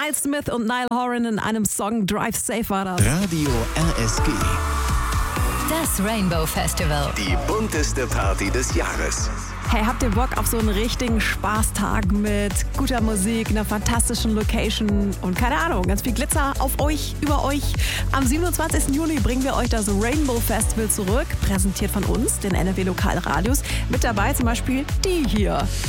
Miles Smith und Niall Horan in einem Song Drive Safe war das. Radio RSG. Das Rainbow Festival. Die bunteste Party des Jahres. Hey, habt ihr Bock auf so einen richtigen Spaßtag mit guter Musik, einer fantastischen Location und keine Ahnung, ganz viel Glitzer auf euch, über euch? Am 27. Juli bringen wir euch das Rainbow Festival zurück, präsentiert von uns, den NRW Lokalradios. Mit dabei zum Beispiel die hier.